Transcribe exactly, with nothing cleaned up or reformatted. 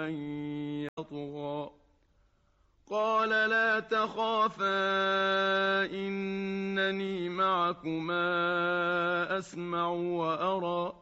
أن يطغى قال لا تخافا إنني معكما أسمع وأرى